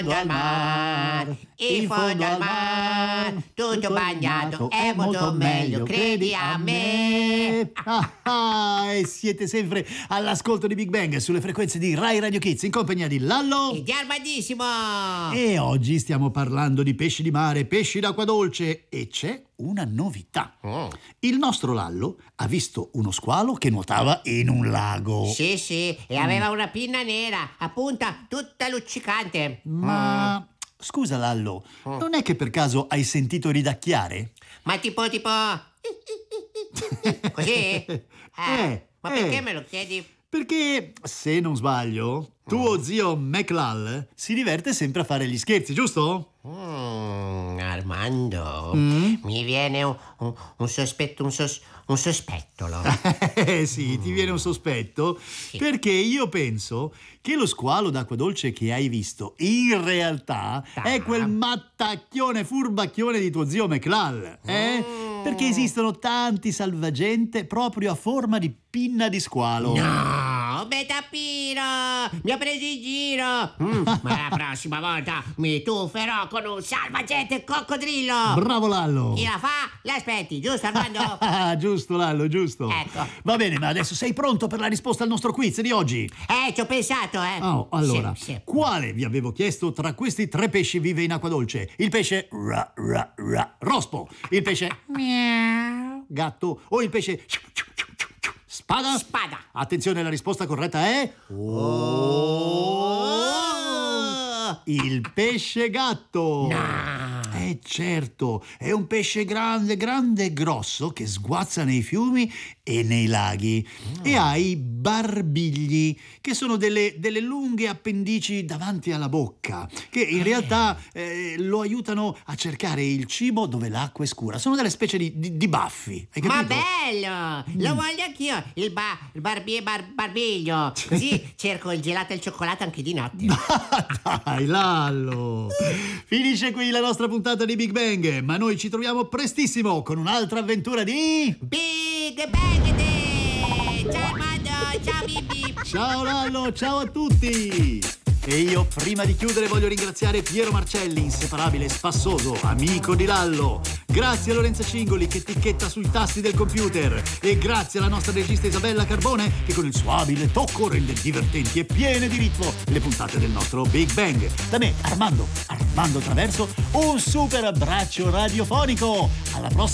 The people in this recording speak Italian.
al mar, in fondo al mar, tutto bagnato è molto meglio, credi a me. E siete sempre all'ascolto di Big Bang sulle frequenze di Rai Radio Kids in compagnia di Lallo E di Armandissimo. e oggi stiamo parlando di pesci di mare, pesci d'acqua dolce e c'è una novità. Il nostro Lallo ha visto uno squalo che nuotava in un lago. Sì, e aveva una pinna nera, a punta tutta luccicante. Ma scusa Lallo, non è che per caso hai sentito ridacchiare? Ma tipo... Così? Ma perché me lo chiedi? Perché, se non sbaglio, tuo zio McLall si diverte sempre a fare gli scherzi, giusto? Armando, mi viene un sospetto, un sospettolo. Sì, ti viene un sospetto? Perché io penso che lo squalo d'acqua dolce che hai visto in realtà è quel mattacchione furbacchione di tuo zio McLall, Perché esistono tanti salvagente proprio a forma di pinna di squalo. No, Betapino, mi ha preso in giro. Ma la prossima volta mi tufferò con un salvagente coccodrillo. Bravo Lallo! Chi la fa, l'aspetti, giusto Armando? Giusto Lallo, giusto. Ecco. Va bene, ma adesso sei pronto per la risposta al nostro quiz di oggi? Ci ho pensato, Oh, allora, Sì. quale vi avevo chiesto tra questi tre pesci vive in acqua dolce? Il pesce rospo, il pesce gatto o il pesce spada? Spada. Attenzione, la risposta corretta è il pesce gatto. Certo, è un pesce grande e grosso che sguazza nei fiumi e nei laghi e ha i barbigli, che sono delle lunghe appendici davanti alla bocca, che in realtà lo aiutano a cercare il cibo dove l'acqua è scura. Sono delle specie di baffi, hai capito? Ma bello! Lo voglio anch'io, il barbiglio. Così cerco il gelato e il cioccolato anche di notte. Dai, Lallo! Finisce qui la nostra puntata di Big Bang, ma noi ci troviamo prestissimo con un'altra avventura di... Big Bang Day! Ciao Armando, ciao Bibi! Ciao Lallo, ciao a tutti! E io, prima di chiudere, voglio ringraziare Piero Marcelli, inseparabile e spassoso, amico di Lallo. Grazie a Lorenza Cingoli che ticchetta sui tasti del computer. E grazie alla nostra regista Isabella Carbone che con il suo abile tocco rende divertenti e piene di ritmo le puntate del nostro Big Bang. Da me, Armando Traverso, un super abbraccio radiofonico. Alla prossima!